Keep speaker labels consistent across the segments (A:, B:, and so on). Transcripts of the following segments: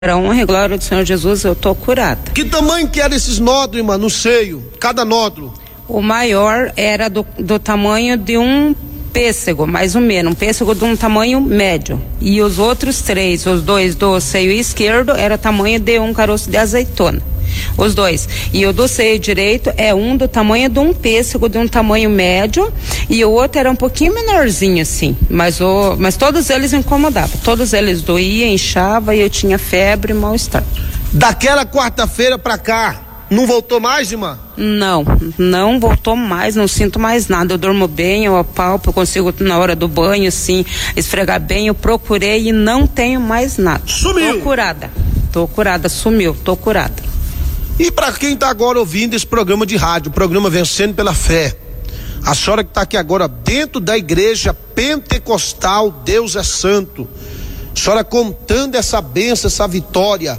A: Para a honra e glória do Senhor Jesus, eu tô curada.
B: Que tamanho que era esses nódulos, irmã, no seio? Cada nódulo?
A: O maior era do tamanho de um pêssego, mais ou menos, um pêssego de um tamanho médio. E os outros três, os dois do seio esquerdo, era tamanho de um caroço de azeitona. Os dois. E o do seio direito é um do tamanho de um pêssego, de um tamanho médio, e o outro era um pouquinho menorzinho assim, mas todos eles incomodavam, todos eles doía, inchava, e eu tinha febre e mal-estar.
B: Daquela quarta-feira pra cá, não voltou mais, irmã?
A: Não voltou mais, não sinto mais nada, eu durmo bem, eu apalpo, eu consigo na hora do banho assim, esfregar bem, eu procurei e não tenho mais nada.
B: Sumiu!
A: Tô curada, sumiu, tô curada.
B: E para quem está agora ouvindo esse programa de rádio, o programa Vencendo pela Fé, a senhora que está aqui agora dentro da igreja pentecostal Deus é Santo, a senhora contando essa bênção, essa vitória,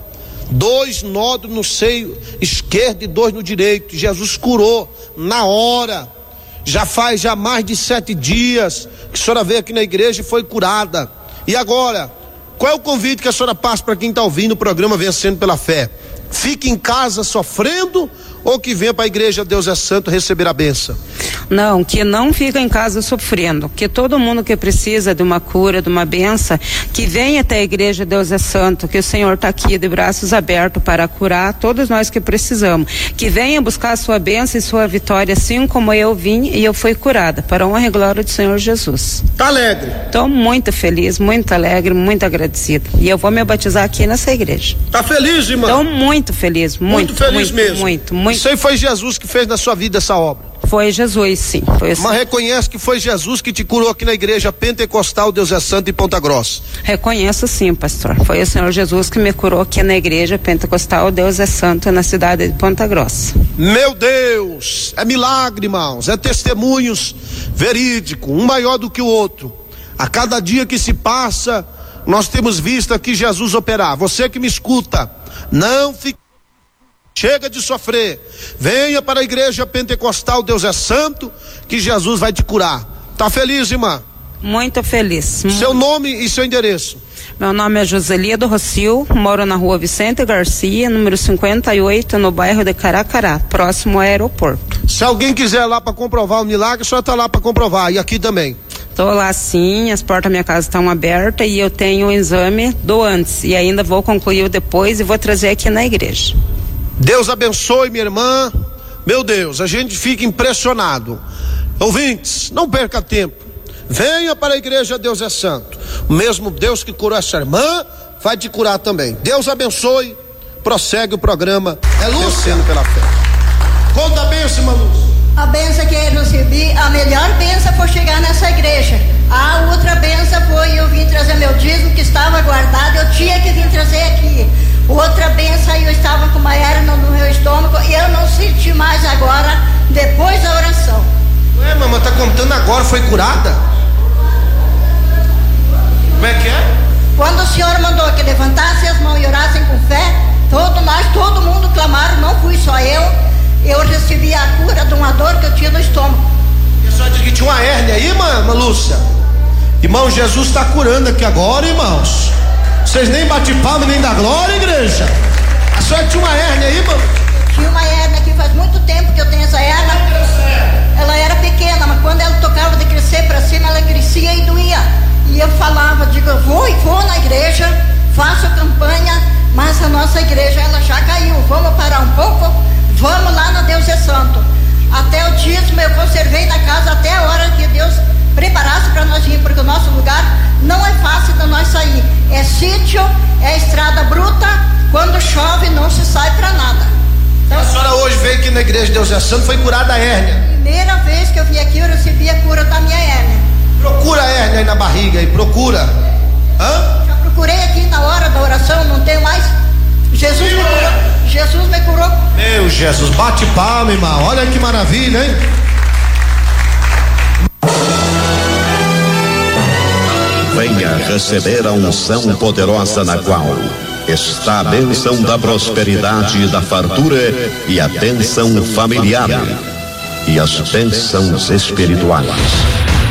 B: 2 nódulos no seio esquerdo e 2 no direito, Jesus curou na hora, já faz mais de 7 dias que a senhora veio aqui na igreja e foi curada. E agora, qual é o convite que a senhora passa para quem está ouvindo o programa Vencendo pela Fé? Fique em casa sofrendo ou que venha para a igreja Deus é Santo receber a bênção?
A: Não, que não fica em casa sofrendo, que todo mundo que precisa de uma cura, de uma bênção, que venha até a igreja Deus é Santo, que o Senhor está aqui de braços abertos para curar todos nós que precisamos, que venha buscar a sua bênção e sua vitória, assim como eu vim e eu fui curada, para a honra e glória do Senhor Jesus.
B: Tá alegre?
A: Estou muito feliz, muito alegre, muito agradecida, e eu vou me batizar aqui nessa igreja.
B: Tá feliz, irmã?
A: Estou muito feliz, muito
B: feliz mesmo.
A: Muito.
B: Isso aí foi Jesus que fez na sua vida essa obra?
A: Foi Jesus, sim. Foi assim.
B: Mas reconhece que foi Jesus que te curou aqui na igreja pentecostal Deus é Santo em Ponta Grossa?
A: Reconheço sim, pastor. Foi o Senhor Jesus que me curou aqui na igreja pentecostal Deus é Santo na cidade de Ponta Grossa.
B: Meu Deus, é milagre, irmãos, é testemunhos verídicos, um maior do que o outro. A cada dia que se passa, nós temos visto aqui Jesus operar. Você que me escuta, não fique, chega de sofrer, venha para a igreja pentecostal Deus é Santo, que Jesus vai te curar. Tá feliz, irmã?
A: Muito feliz.
B: Seu nome e seu endereço?
A: Meu nome é Joselia do Rocio, moro na rua Vicente Garcia, número 58, no bairro de Caracará, próximo ao aeroporto.
B: Se alguém quiser lá para comprovar o milagre, só tá lá para comprovar, e aqui também.
A: Tô lá sim, as portas da minha casa estão abertas e eu tenho um exame do antes, e ainda vou concluir o depois e vou trazer aqui na igreja.
B: Deus abençoe, minha irmã. Meu Deus, a gente fica impressionado. Ouvintes, não perca tempo. Venha para a igreja Deus é Santo. O mesmo Deus que curou essa irmã vai te curar também. Deus abençoe. Prossegue o programa. É Lúcia pela Fé. Conta a bênção, irmã Lúcia.
C: A bênção que eu recebi, a melhor bênção foi chegar nessa igreja. A outra bênção foi eu vim trazer meu dízimo que estava guardado, eu tinha que vir trazer aqui. Outra bênção, eu estava com uma hérnia no meu estômago e eu não senti mais agora, depois da oração.
B: Ué, mamãe, tá contando agora, foi curada? Como é que é?
C: Quando o Senhor mandou que levantassem as mãos e orassem com fé, todo mundo clamaram, não fui só eu recebi a cura de uma dor que eu tinha no estômago.
B: E a senhora disse que tinha uma hérnia aí, irmã Lúcia? Irmão, Jesus está curando aqui agora, irmãos. Vocês nem batem palma nem dá glória, igreja. A senhora tinha uma hérnia aí, irmão?
C: Tinha uma hérnia aqui, faz muito tempo que eu tenho essa hérnia. Ela era pequena, mas quando ela tocava de crescer para cima, ela crescia e doía. E eu falava, digo, eu vou na igreja, faço campanha, mas a nossa igreja ela já caiu. Vamos parar um pouco, vamos lá na Deus é Santo. Até o dízimo eu conservei na casa até a hora que Deus preparasse para nós ir, porque o nosso lugar não é fácil de nós sair. É sítio, é estrada bruta, quando chove não se sai para nada. Então,
B: a senhora hoje veio aqui na igreja Deus é Santo, foi curada a hérnia.
C: Primeira vez que eu vim aqui eu recebi a cura da minha hérnia.
B: Procura a hérnia aí na barriga aí, procura. Hã?
C: Já procurei aqui na hora da oração, não tenho mais. Jesus me curou. Jesus me curou.
B: Meu Jesus, bate palma, irmão. Olha que maravilha, hein?
D: Venha receber a unção poderosa na qual está a bênção da prosperidade e da fartura e a bênção familiar e as bênçãos espirituais.